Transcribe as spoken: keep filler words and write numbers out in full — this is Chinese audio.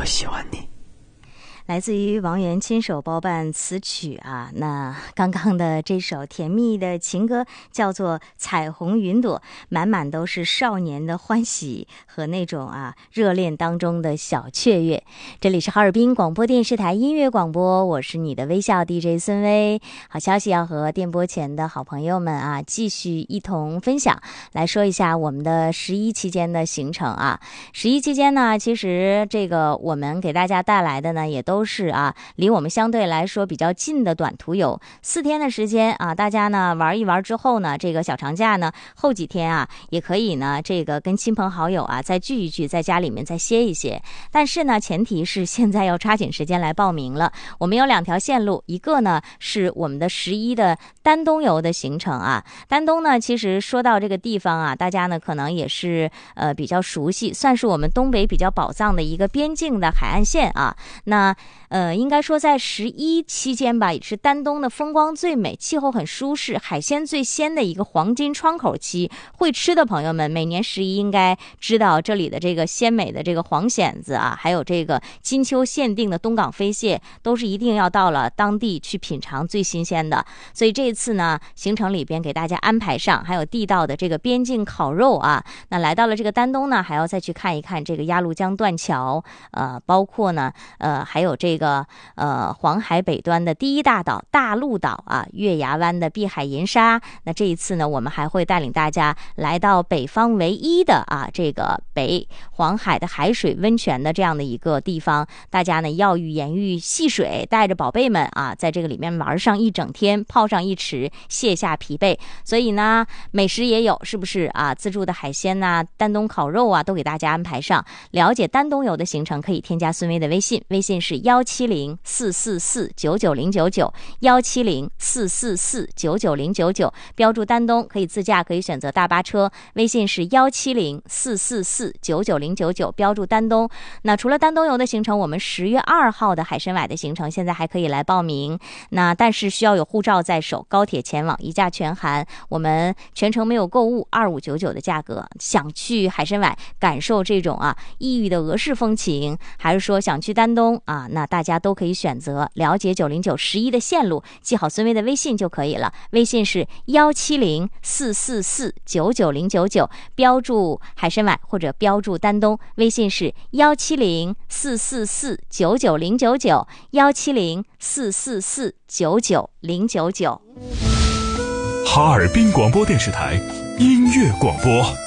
喜欢你。 来自于王源亲手包办词曲啊，那刚刚的这首甜蜜的情歌叫做《彩虹云朵》，满满都是少年的欢喜和那种啊热恋当中的小雀跃。这里是哈尔滨广播电视台音乐广播，我是你的微笑 D J 孙薇。好消息要和电波前的好朋友们啊继续一同分享，来说一下我们的十一期间的行程啊。十一期间呢，其实这个我们给大家带来的呢也都都是啊，离我们相对来说比较近的短途游，四天的时间啊，大家呢玩一玩之后呢，这个小长假呢后几天啊，也可以呢这个跟亲朋好友啊再聚一聚，在家里面再歇一歇。但是呢，前提是现在要抓紧时间来报名了。我们有两条线路，一个呢是我们的十一的丹东游的行程啊。丹东呢，其实说到这个地方啊，大家呢可能也是呃比较熟悉，算是我们东北比较宝藏的一个边境的海岸线啊。那呃，应该说在十一期间吧，也是丹东的风光最美，气候很舒适，海鲜最鲜的一个黄金窗口期。会吃的朋友们，每年十一应该知道这里的这个鲜美的这个黄蚬子啊，还有这个金秋限定的东港飞蟹，都是一定要到了当地去品尝最新鲜的。所以这一次呢，行程里边给大家安排上，还有地道的这个边境烤肉啊。那来到了这个丹东呢，还要再去看一看这个鸭绿江断桥，呃，包括呢，呃，还有这个呃黄海北端的第一大岛大陆岛啊，月牙湾的碧海银沙。那这一次呢，我们还会带领大家来到北方唯一的啊这个北黄海的海水温泉的这样的一个地方。大家呢要浴盐浴戏水，带着宝贝们啊，在这个里面玩上一整天，泡上一池，卸下疲惫。所以呢，美食也有，是不是啊？自助的海鲜呐、啊，丹东烤肉啊，都给大家安排上。了解丹东游的行程，可以添加孙薇的微信，微信是幺七零四四四九九零九九，幺七零四四四九九零九九，标注丹东，可以自驾，可以选择大巴车。微信是幺七零四四四九九零九九，标注丹东。那除了丹东游的行程，我们十月二号的海参崴的行程现在还可以来报名。那但是需要有护照在手，高铁前往，一价全含。我们全程没有购物，二五九九的价格。想去海参崴感受这种啊异域的俄式风情，还是说想去丹东啊，那大家都可以选择。了解九零九十一的线路，记好孙薇的微信就可以了。微信是幺七零四四四九九零九九，标注海参崴或者标注丹东。微信是幺七零四四四九九零九九，幺七零四四四九九零九九。 哈尔滨广播电视台音乐广播。